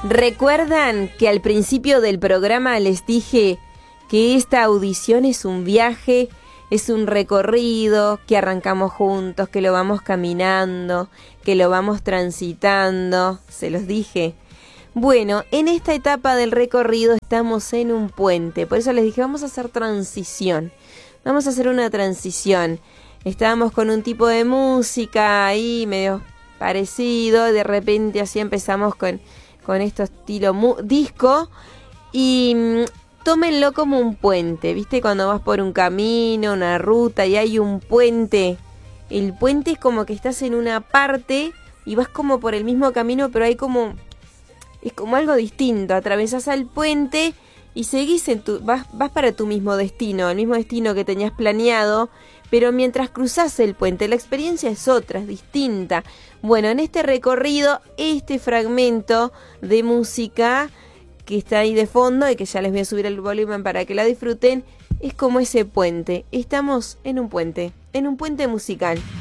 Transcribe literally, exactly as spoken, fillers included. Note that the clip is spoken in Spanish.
¿Recuerdan que al principio del programa les dije que esta audición es un viaje, es un recorrido, que arrancamos juntos, que lo vamos caminando, que lo vamos transitando? Se los dije. Bueno, en esta etapa del recorrido estamos en un puente, por eso les dije, vamos a hacer transición, vamos a hacer una transición. Estábamos con un tipo de música ahí medio parecido, de repente así empezamos con, con esto estilo mu- disco, y mmm, tómenlo como un puente, ¿viste? Cuando vas por un camino, una ruta y hay un puente, el puente es como que estás en una parte y vas como por el mismo camino, pero hay como... es como algo distinto, atravesás el puente y seguís en tu, vas, vas para tu mismo destino, el mismo destino que tenías planeado, pero mientras cruzás el puente la experiencia es otra, es distinta. Bueno, en este recorrido, este fragmento de música que está ahí de fondo y que ya les voy a subir el volumen para que la disfruten, es como ese puente. Estamos en un puente, en un puente musical.